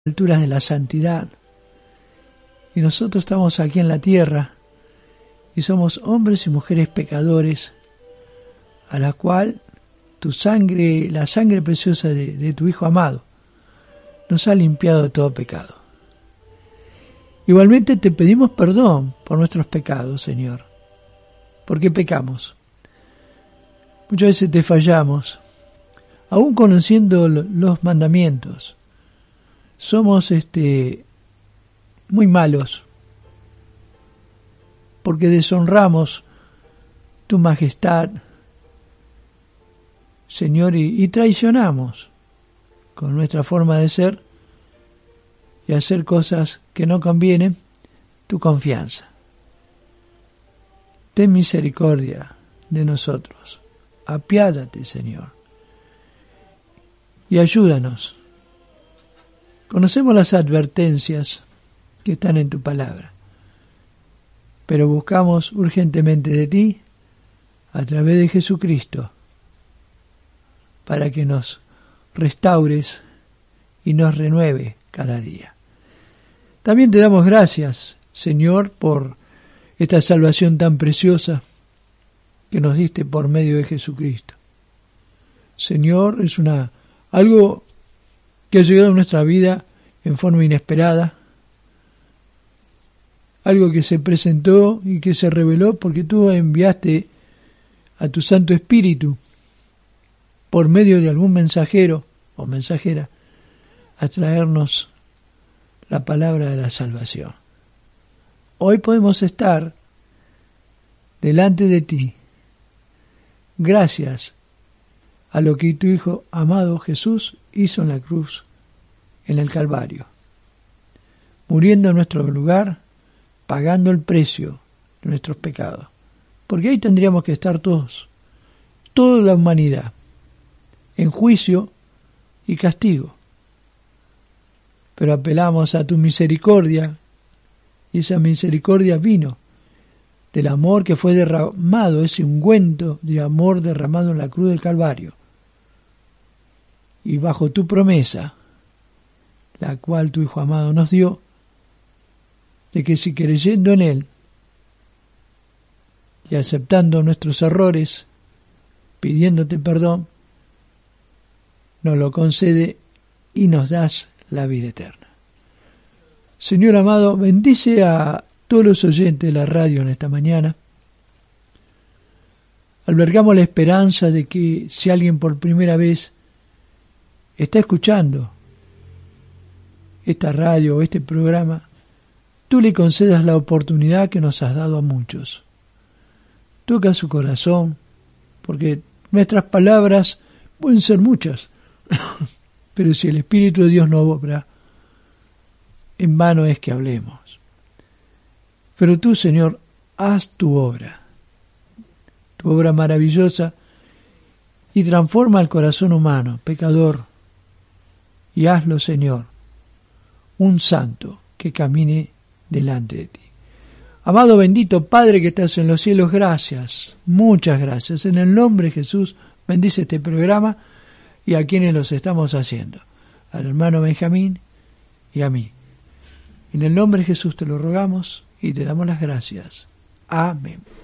alturas de la santidad. Y nosotros estamos aquí en la tierra y somos hombres y mujeres pecadores, a la cual tu sangre, la sangre preciosa de tu Hijo amado, nos ha limpiado de todo pecado. Igualmente te pedimos perdón por nuestros pecados, Señor, porque pecamos. Muchas veces te fallamos, aún conociendo los mandamientos. Somos muy malos, porque deshonramos tu majestad, Señor, y traicionamos con nuestra forma de ser y hacer cosas que no convienen tu confianza. Ten misericordia de nosotros, apiádate, Señor, y ayúdanos. Conocemos las advertencias que están en tu palabra, pero buscamos urgentemente de ti, a través de Jesucristo, para que nos restaures y nos renueve cada día. También te damos gracias, Señor, por esta salvación tan preciosa que nos diste por medio de Jesucristo. Señor, es algo que ha llegado a nuestra vida en forma inesperada, algo que se presentó y que se reveló porque tú enviaste a tu Santo Espíritu por medio de algún mensajero o mensajera a traernos la palabra de la salvación. Hoy podemos estar delante de ti gracias a lo que tu Hijo amado Jesús hizo en la cruz, en el Calvario, muriendo en nuestro lugar, pagando el precio de nuestros pecados. Porque ahí tendríamos que estar todos, toda la humanidad, en juicio y castigo. Pero apelamos a tu misericordia, y esa misericordia vino del amor que fue derramado, ese ungüento de amor derramado en la cruz del Calvario. Y bajo tu promesa, la cual tu Hijo amado nos dio, de que si creyendo en Él y aceptando nuestros errores, pidiéndote perdón, nos lo concede y nos das la vida eterna. Señor amado, bendice a todos los oyentes de la radio en esta mañana. Albergamos la esperanza de que si alguien por primera vez está escuchando esta radio o este programa, tú le concedas la oportunidad que nos has dado a muchos. Toca su corazón, porque nuestras palabras pueden ser muchas, pero si el Espíritu de Dios no obra, en vano es que hablemos. Pero tú, Señor, haz tu obra maravillosa, y transforma el corazón humano, pecador, y hazlo, Señor, un santo que camine delante de ti. Amado bendito Padre que estás en los cielos, gracias, muchas gracias. En el nombre de Jesús, bendice este programa y a quienes los estamos haciendo, al hermano Benjamín y a mí. En el nombre de Jesús te lo rogamos y te damos las gracias. Amén.